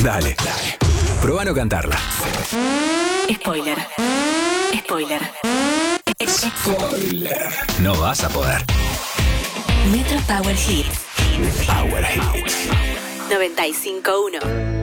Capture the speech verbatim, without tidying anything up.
Dale, dale. Probá no cantarla. Spoiler. Spoiler. Spoiler. No vas a poder. Metro Power Hits. Power Hits. noventa y cinco punto uno.